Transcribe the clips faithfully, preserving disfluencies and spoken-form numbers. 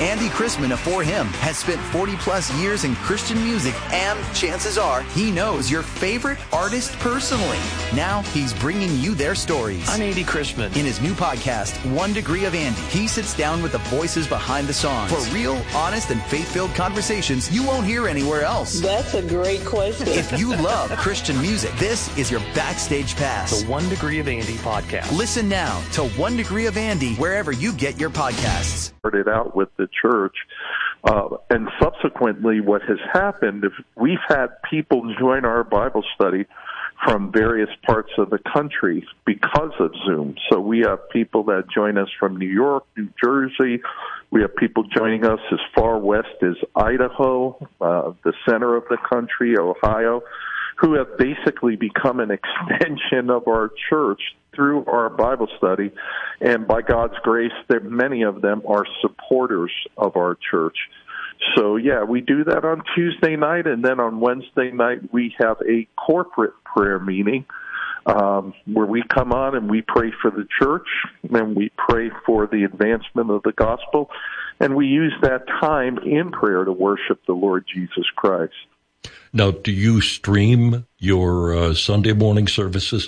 Andy Chrisman afore him has spent forty plus years in Christian music, and chances are he knows your favorite artist personally. Now he's bringing you their stories. I'm Andy Chrisman. In his new podcast, One Degree of Andy, he sits down with the voices behind the songs for real, honest, and faith-filled conversations you won't hear anywhere else. That's a great question. If you love Christian music, this is your backstage pass. The One Degree of Andy podcast. Listen now to One Degree of Andy wherever you get your podcasts. Started out with the church, uh, and subsequently what has happened, if we've had people join our Bible study from various parts of the country because of Zoom. So we have people that join us from New York, New Jersey. We have people joining us as far west as Idaho, uh, the center of the country, Ohio, who have basically become an extension of our church through our Bible study. And by God's grace, there, many of them are supporters of our church. So, yeah, we do that on Tuesday night, and then on Wednesday night we have a corporate prayer meeting um, where we come on and we pray for the church, and we pray for the advancement of the gospel, and we use that time in prayer to worship the Lord Jesus Christ. Now, do you stream your uh, Sunday morning services?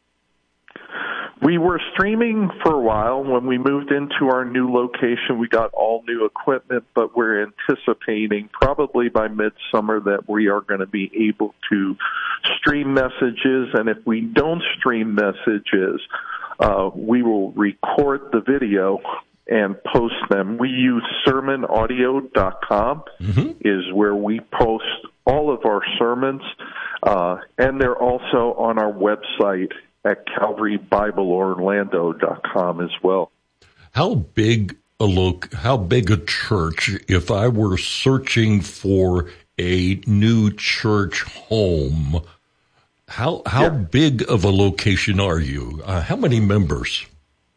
We were streaming for a while. When we moved into our new location, we got all new equipment, but we're anticipating probably by midsummer that we are going to be able to stream messages. And if we don't stream messages, uh, we will record the video and post them. We use sermon audio dot com mm-hmm. is where we post all of our sermons, uh, and they're also on our website at Calvary Bible Orlando dot com as well. How big a loc- How big a church? If I were searching for a new church home, how how yeah. big of a location are you? Uh, how many members?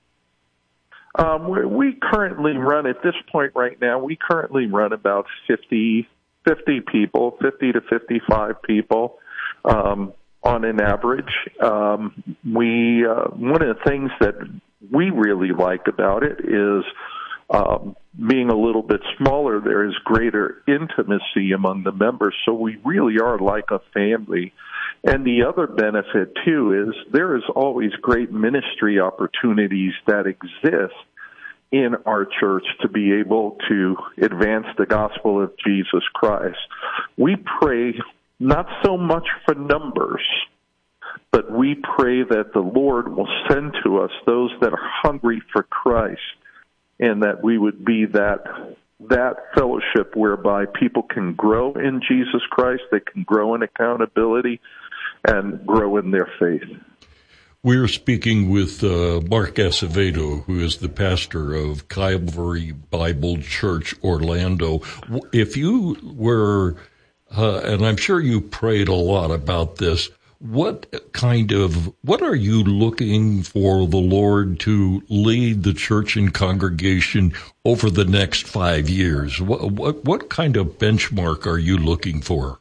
Um, we, we currently run at this point right now. We currently run about fifty, fifty people, fifty to fifty-five people. Um, On an average, um, we uh, one of the things that we really like about it is um, being a little bit smaller. There is greater intimacy among the members, so we really are like a family. And the other benefit too is there is always great ministry opportunities that exist in our church to be able to advance the gospel of Jesus Christ. We pray not so much for numbers, but we pray that the Lord will send to us those that are hungry for Christ, and that we would be that that fellowship whereby people can grow in Jesus Christ, they can grow in accountability, and grow in their faith. We're speaking with uh, Mark Acevedo, who is the pastor of Calvary Bible Church Orlando. If you were... Uh, and I'm sure you prayed a lot about this. What kind of, what are you looking for the Lord to lead the church and congregation over the next five years? What, what, what kind of benchmark are you looking for?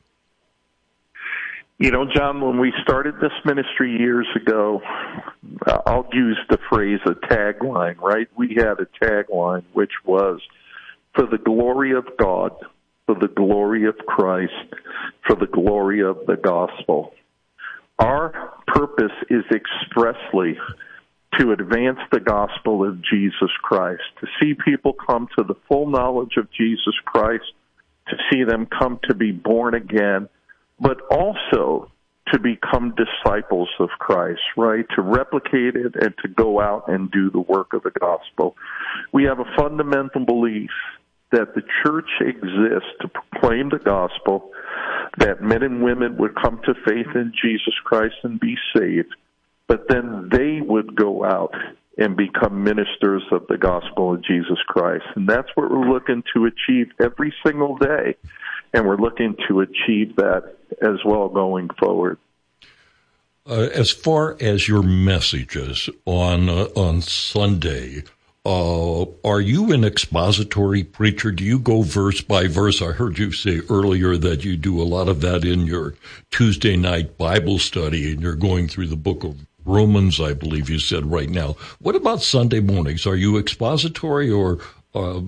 You know, John, when we started this ministry years ago, I'll use the phrase a tagline, right? We had a tagline, which was, for the glory of God, for the glory of Christ, for the glory of the gospel. Our purpose is expressly to advance the gospel of Jesus Christ, to see people come to the full knowledge of Jesus Christ, to see them come to be born again, but also to become disciples of Christ, right? To replicate it and to go out and do the work of the gospel. We have a fundamental belief that the church exists to proclaim the gospel, that men and women would come to faith in Jesus Christ and be saved, but then they would go out and become ministers of the gospel of Jesus Christ. And that's what we're looking to achieve every single day, and we're looking to achieve that as well going forward. Uh, as far as your messages on uh, on Sunday, Uh, are you an expository preacher? Do you go verse by verse? I heard you say earlier that you do a lot of that in your Tuesday night Bible study, and you're going through the book of Romans, I believe you said right now. What about Sunday mornings? Are you expository or uh,